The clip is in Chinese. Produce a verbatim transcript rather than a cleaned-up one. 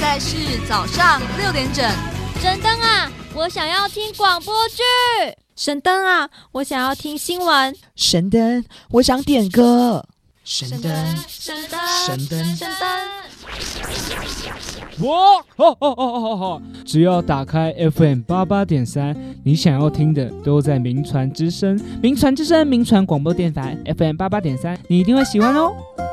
在是早上六点整。 神灯啊，我想要听广播剧。 神灯啊，我想要听新闻。 神灯，我想点歌。神灯， 神灯， 神灯， 神灯。 哇，吼吼吼吼吼！只要打开 F M 八八点三，你想要听的都在名传之声。名传之声，名传广播电台 F M 八八点三，你一定会喜欢哦。